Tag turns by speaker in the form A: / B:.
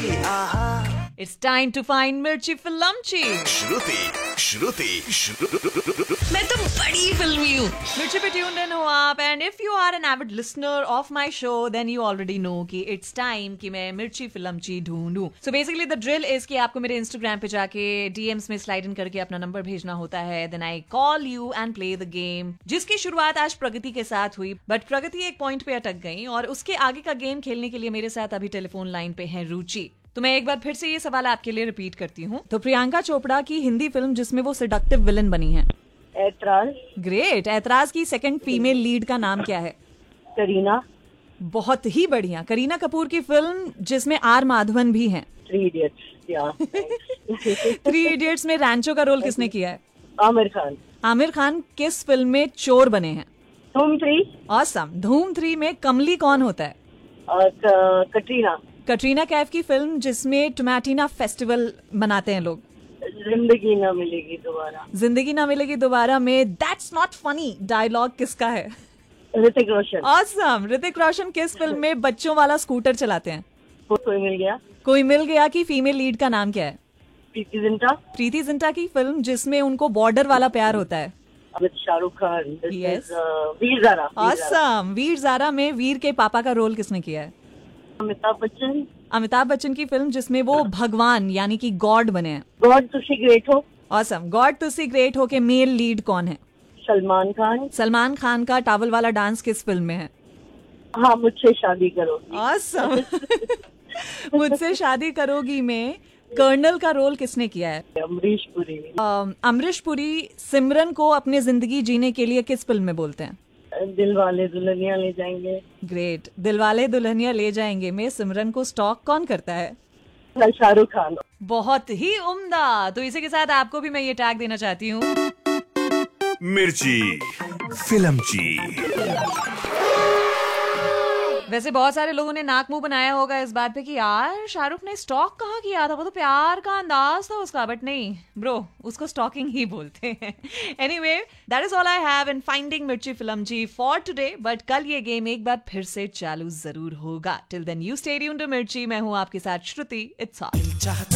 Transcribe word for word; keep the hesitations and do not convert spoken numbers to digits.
A: It's time to find मिर्ची फिल्मची।
B: श्रुति श्रुति श्रुति
A: मैं तो बड़ी फिल्मी हूँ। मिर्ची पे ट्यून्ड इन हो आप, and if you are an avid listener of my show then you already know कि इट्स टाइम कि मैं मिर्ची फिल्मची ढूंढूं। So basically the drill is कि आपको मेरे इंस्टाग्राम पे जाके डीएम्स में स्लाइड इन करके अपना नंबर भेजना होता है। Then I call you and play the game, जिसकी शुरुआत आज प्रगति के साथ हुई, बट प्रगति एक पॉइंट पे अटक गई और उसके आगे का गेम खेलने के लिए मेरे साथ अभी टेलीफोन लाइन पे है रुचि। तो मैं एक बार फिर से ये सवाल आपके लिए रिपीट करती हूँ। तो प्रियंका चोपड़ा की हिंदी फिल्म जिसमें वो सेडक्टिव विलन बनी है।
C: ऐतराज।
A: ग्रेट। ऐतराज की सेकंड फीमेल लीड का नाम क्या है?
C: करीना।
A: बहुत ही बढ़िया। करीना कपूर की फिल्म जिसमें आर माधवन भी हैं।
C: Three idiots. या
A: थ्री इडियट्स में रैंचो का रोल किसने किया है?
C: आमिर खान।
A: आमिर खान किस फिल्म में चोर बने हैं?
C: धूम थ्री।
A: ऑसम। धूम थ्री में कमली कौन होता है?
C: कटरीना।
A: कटरीना कैफ की फिल्म जिसमें टोमेटिना फेस्टिवल मनाते हैं लोग।
C: जिंदगी ना मिलेगी दोबारा।
A: जिंदगी ना मिलेगी दोबारा में दैट्स नॉट फनी डायलॉग किसका है?
C: ऋतिक रोशन।
A: ऑसम। ऋतिक रोशन किस फिल्म में बच्चों वाला स्कूटर चलाते हैं?
C: कोई मिल गया।
A: कोई मिल गया की फीमेल लीड का नाम क्या है?
C: प्रीति जिंटा।
A: प्रीति जिंटा की फिल्म जिसमें उनको बॉर्डर वाला प्यार होता है।
C: शाहरुख खान।
A: Yes.
C: वीर ज़ारा।
A: ऑसम। वीर ज़ारा में वीर के पापा का रोल किसने किया है?
C: अमिताभ बच्चन।
A: अमिताभ बच्चन की फिल्म जिसमें वो भगवान यानी कि गॉड बने हैं।
C: गॉड तुसी ग्रेट हो।
A: ऑसम। गॉड तुसी ग्रेट हो के मेल लीड कौन है?
C: सलमान खान।
A: सलमान खान का टावल वाला डांस किस फिल्म में है?
C: हाँ मुझसे शादी करो।
A: ऑसम। मुझसे शादी करोगी में कर्नल का रोल किसने किया है?
C: अमरीश पुरी।
A: अमरीश पुरी सिमरन को अपनी जिंदगी जीने के लिए किस फिल्म में बोलते हैं?
C: दिलवाले दुल्हनिया ले जाएंगे।
A: ग्रेट। दिलवाले दुल्हनिया ले जाएंगे में सिमरन को स्टॉक कौन करता है?
C: शाहरुख खान।
A: बहुत ही उम्दा। तो इसी के साथ आपको भी मैं ये टैग देना चाहती हूँ,
B: मिर्ची फिल्मची।
A: वैसे बहुत सारे लोगों ने नाक मुंह बनाया होगा इस बात पे कि यार शाहरुख ने स्टॉक कहाँ किया था, वो तो प्यार का अंदाज था उसका, बट नहीं ब्रो, उसको स्टॉकिंग ही बोलते हैं। Anyway that is all I have in finding मिर्ची फिल्मची फॉर टुडे, बट कल ये गेम एक बार फिर से चालू जरूर होगा। Till then you stay tuned to मिर्ची। मैं हूँ आपके साथ श्रुति। It's all.